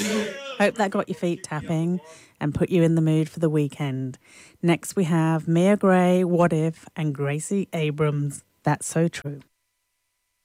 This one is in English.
Hope that got your feet tapping and put you in the mood for the weekend. Next we have Mia Gray, What If, and Gracie Abrams, That's So True.